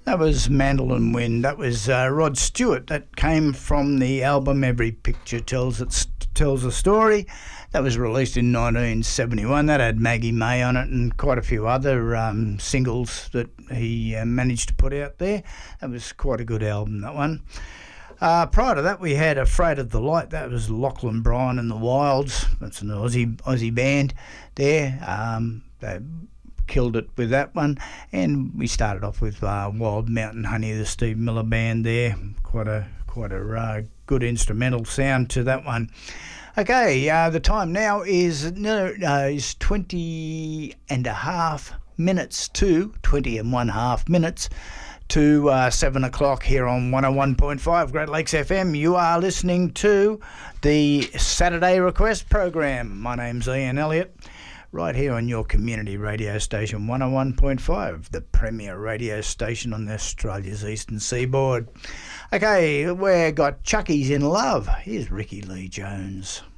That was Mandolin Wind. That was Rod Stewart. That came from the album Every Picture Tells a Story. That was released in 1971. That had Maggie May on it and quite a few other singles that he managed to put out there. That was quite a good album, that one. Prior to that, we had Afraid of the Light. That was Lachlan Bryan and the Wilds. That's an Aussie band there. They killed it with that one. And we started off with Wild Mountain Honey, the Steve Miller Band there. Quite a good instrumental sound to that one. Okay, the time now is 20 and a half minutes to 7 o'clock here on 101.5 Great Lakes FM. You are listening to the Saturday Request program. My name's Ian Elliott, right here on your community radio station 101.5, the premier radio station on Australia's eastern seaboard. Okay, we've got Chucky's in Love. Here's Ricky Lee Jones.